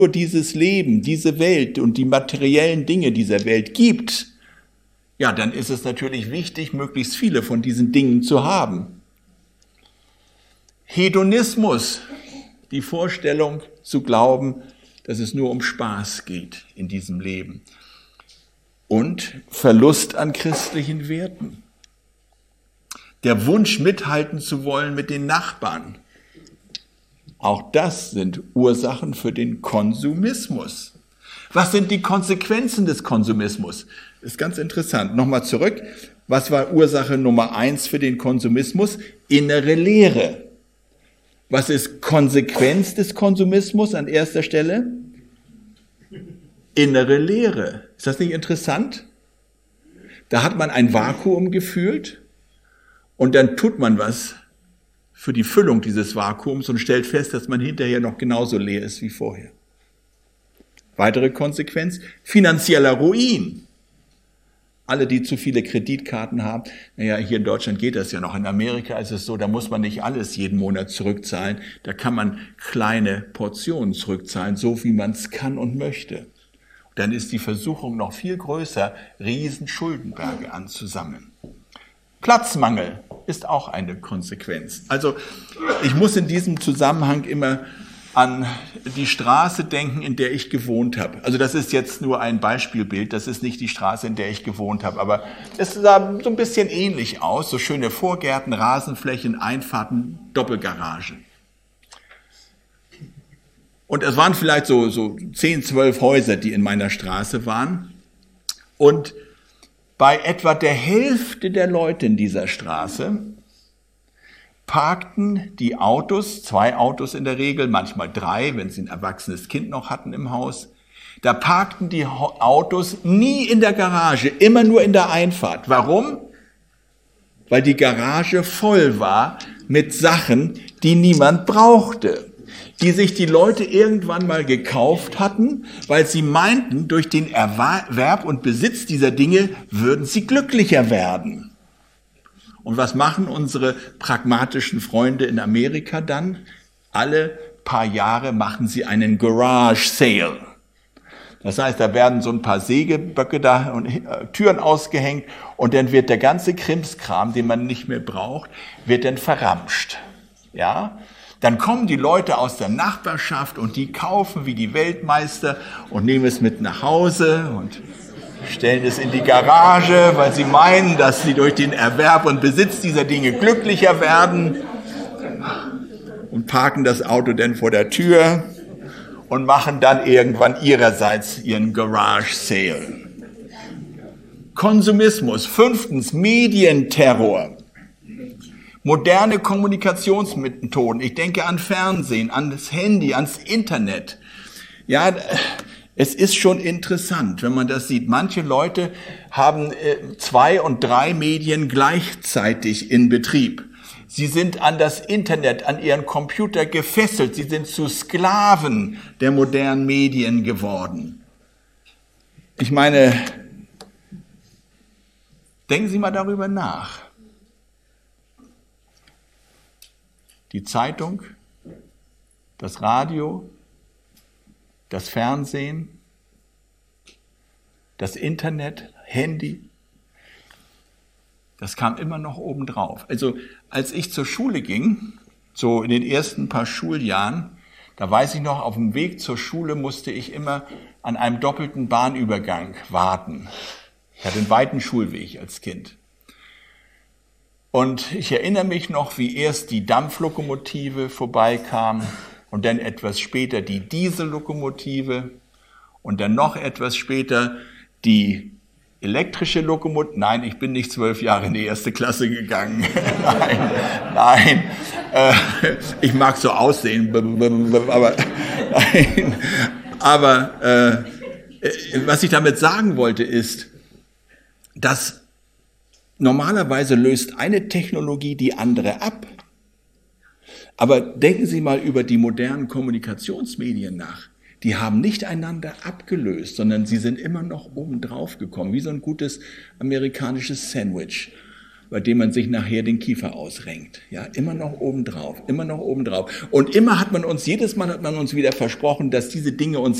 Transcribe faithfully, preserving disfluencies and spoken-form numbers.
nur dieses Leben, diese Welt und die materiellen Dinge dieser Welt gibt, ja, dann ist es natürlich wichtig, möglichst viele von diesen Dingen zu haben. Hedonismus, die Vorstellung zu glauben, dass es nur um Spaß geht in diesem Leben. Und Verlust an christlichen Werten. Der Wunsch, mithalten zu wollen mit den Nachbarn. Auch das sind Ursachen für den Konsumismus. Was sind die Konsequenzen des Konsumismus? Das ist ganz interessant. Nochmal zurück. Was war Ursache Nummer eins für den Konsumismus? Innere Leere. Was ist Konsequenz des Konsumismus an erster Stelle? Innere Leere. Ist das nicht interessant? Da hat man ein Vakuum gefühlt und dann tut man was für die Füllung dieses Vakuums und stellt fest, dass man hinterher noch genauso leer ist wie vorher. Weitere Konsequenz, finanzieller Ruin. Alle, die zu viele Kreditkarten haben, naja, hier in Deutschland geht das ja noch. In Amerika ist es so, da muss man nicht alles jeden Monat zurückzahlen. Da kann man kleine Portionen zurückzahlen, so wie man es kann und möchte. Dann ist die Versuchung noch viel größer, riesen Schuldenberge anzusammeln. Platzmangel ist auch eine Konsequenz. Also ich muss in diesem Zusammenhang immer an die Straße denken, in der ich gewohnt habe. Also das ist jetzt nur ein Beispielbild, das ist nicht die Straße, in der ich gewohnt habe, aber es sah so ein bisschen ähnlich aus, so schöne Vorgärten, Rasenflächen, Einfahrten, Doppelgaragen. Und es waren vielleicht so, so zehn, zwölf Häuser, die in meiner Straße waren. Und bei etwa der Hälfte der Leute in dieser Straße parkten die Autos, zwei Autos in der Regel, manchmal drei, wenn sie ein erwachsenes Kind noch hatten im Haus. Da parkten die Autos nie in der Garage, immer nur in der Einfahrt. Warum? Weil die Garage voll war mit Sachen, die niemand brauchte, die sich die Leute irgendwann mal gekauft hatten, weil sie meinten, durch den Erwerb und Besitz dieser Dinge würden sie glücklicher werden. Und was machen unsere pragmatischen Freunde in Amerika dann? Alle paar Jahre machen sie einen Garage Sale. Das heißt, da werden so ein paar Sägeböcke da und äh, Türen ausgehängt und dann wird der ganze Krimskram, den man nicht mehr braucht, wird dann verramscht. Ja? Dann kommen die Leute aus der Nachbarschaft und die kaufen wie die Weltmeister und nehmen es mit nach Hause und stellen es in die Garage, weil sie meinen, dass sie durch den Erwerb und Besitz dieser Dinge glücklicher werden und parken das Auto dann vor der Tür und machen dann irgendwann ihrerseits ihren Garage Sale. Konsumismus. Fünftens, Medienterror. Moderne Kommunikationsmethoden. Ich denke an Fernsehen, an das Handy, ans Internet. Ja, es ist schon interessant, wenn man das sieht. Manche Leute haben äh, zwei und drei Medien gleichzeitig in Betrieb. Sie sind an das Internet, an ihren Computer gefesselt. Sie sind zu Sklaven der modernen Medien geworden. Ich meine, denken Sie mal darüber nach. Die Zeitung, das Radio, das Fernsehen, das Internet, Handy, das kam immer noch obendrauf. Also als ich zur Schule ging, so in den ersten paar Schuljahren, da weiß ich noch, auf dem Weg zur Schule musste ich immer an einem doppelten Bahnübergang warten. Ich hatte einen weiten Schulweg als Kind. Und ich erinnere mich noch, wie erst die Dampflokomotive vorbeikam und dann etwas später die Diesellokomotive und dann noch etwas später die elektrische Lokomotive. Nein, ich bin nicht zwölf Jahre in die erste Klasse gegangen. nein, nein. Äh, ich mag so aussehen, aber nein. Aber äh, was ich damit sagen wollte ist, dass normalerweise löst eine Technologie die andere ab. Aber denken Sie mal über die modernen Kommunikationsmedien nach. Die haben nicht einander abgelöst, sondern sie sind immer noch oben drauf gekommen, wie so ein gutes amerikanisches Sandwich. bei dem man sich nachher den Kiefer ausrenkt. Ja, immer noch obendrauf, immer noch obendrauf. Und immer hat man uns, jedes Mal hat man uns wieder versprochen, dass diese Dinge uns